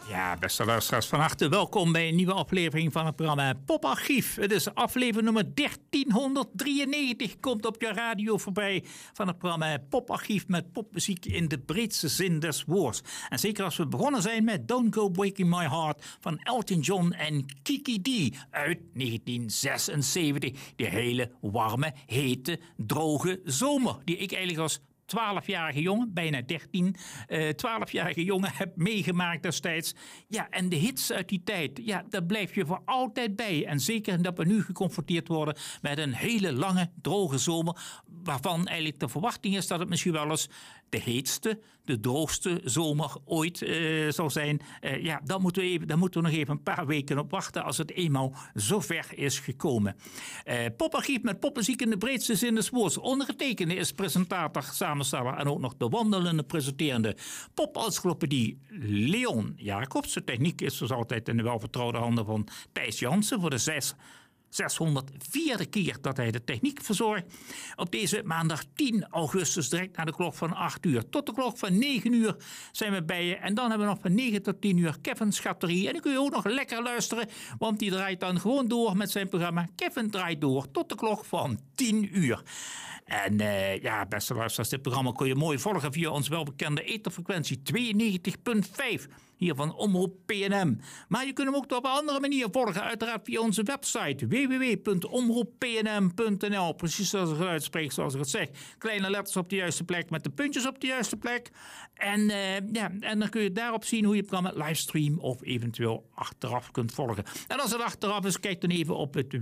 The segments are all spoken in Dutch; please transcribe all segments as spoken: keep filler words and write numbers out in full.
Ja, beste luisteraars, van harte welkom bij een nieuwe aflevering van het programma Poparchief. Het is aflevering nummer dertienhonderddrieënnegentig, komt op je radio voorbij van het programma Poparchief met popmuziek in de breedste zin des woords. En zeker als we begonnen zijn met Don't Go Breaking My Heart van Elton John en Kiki D uit negentien zesenzeventig. Die hele warme, hete, droge zomer die ik eigenlijk als twaalfjarige jongen, bijna dertien, uh, twaalfjarige jongen heb meegemaakt destijds. Ja, en de hits uit die tijd, ja, daar blijf je voor altijd bij. En zeker dat we nu geconfronteerd worden met een hele lange, droge zomer, waarvan eigenlijk de verwachting is dat het misschien wel eens de heetste, de droogste zomer ooit uh, zal zijn. Uh, ja, daar moeten, we even, daar moeten we nog even een paar weken op wachten als het eenmaal zover is gekomen. Uh, Poparchief met popmuziek in de breedste zin des woords. Ondergetekende is presentator, samensteller en ook nog de wandelende presenterende pop-encyclopedie Leon Jacobs. De techniek is zoals altijd in de welvertrouwde handen van Thijs Jansen voor de zes. zeshonderdvierde keer dat hij de techniek verzorgt. Op deze maandag tien augustus, direct na de klok van acht uur. Tot de klok van negen uur zijn we bij je. En dan hebben we nog van negen tot tien uur Kevin Schatterie. En dan kun je ook nog lekker luisteren, want die draait dan gewoon door met zijn programma. Kevin draait door tot de klok van tien uur. En uh, ja, beste luisteraars, dit programma kun je mooi volgen via ons welbekende etherfrequentie tweeënnegentig komma vijf. Hier van Omroep P N M. Maar je kunt hem ook op een andere manier volgen. Uiteraard via onze website w w w punt omroep p n m punt n l. Precies zoals ik het uitspreek, zoals ik het zeg. Kleine letters op de juiste plek met de puntjes op de juiste plek. En, uh, ja, en dan kun je daarop zien hoe je het programma livestream of eventueel achteraf kunt volgen. En als het achteraf is, kijk dan even op het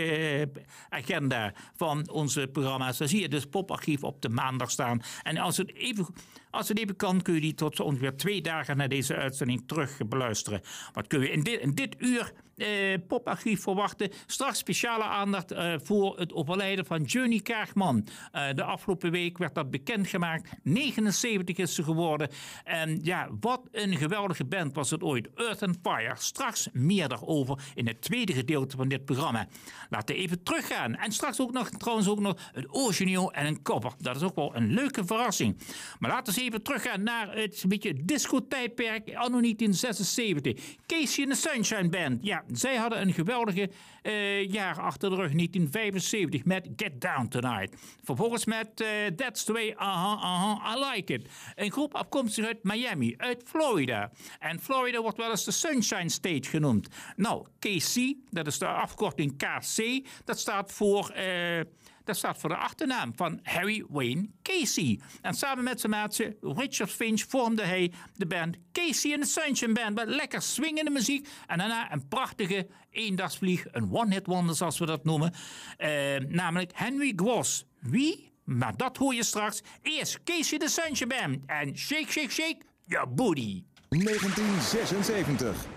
weekagenda uh, van onze programma's. Dan zie je dus Poparchief op de maandag staan. En als het even, als het even kan, kun je die tot ongeveer twee dagen na deze uitzending terug beluisteren. Wat kun je in dit, in dit uur eh, Poparchief verwachten? Straks speciale aandacht eh, voor het overlijden van Johnny Kaagman. Uh, de afgelopen week werd dat bekendgemaakt. negenenzeventig is ze geworden. En ja, wat een geweldige band was het ooit. Earth and Fire. Straks meer daarover in het tweede gedeelte van dit programma. Laten we even teruggaan. En straks ook nog, trouwens ook nog het origineel en een cover. Dat is ook wel een leuke verrassing. Maar laten we even teruggaan naar het een beetje disco-tijdperk anno negentien zesenzeventig. Casey and the Sunshine Band. Ja, zij hadden een geweldige uh, jaar achter de rug, negentien vijfenzeventig, met Get Down Tonight. Vervolgens met uh, That's the Way, aha, aha, I Like It. Een groep afkomstig uit Miami, uit Florida. En Florida wordt wel eens de Sunshine State genoemd. Nou, K C, dat is de afkorting K C, dat staat voor... Uh, Dat staat voor de achternaam van Harry Wayne Casey. En samen met zijn maatje Richard Finch vormde hij de band Casey and the Sunshine Band. Met lekker swingende muziek. En daarna een prachtige eendagsvlieg. Een one-hit wonder zoals we dat noemen. Uh, namelijk Henry Gross. Wie? Maar dat hoor je straks. Eerst Casey and the Sunshine Band. En shake, shake, shake your booty. negentien zesenzeventig.